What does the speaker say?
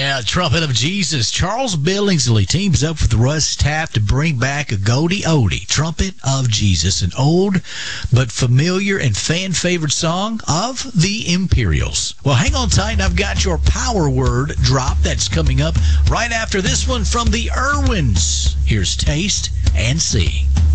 Yeah, Trumpet of Jesus. Charles Billingsley teams up with Russ Taff to bring back a Goldie Oldie, Trumpet of Jesus, an old but familiar and fan-favorite song of the Imperials. Well, hang on tight. I've got your power word drop that's coming up right after this one from the Irwins. Here's Taste and See.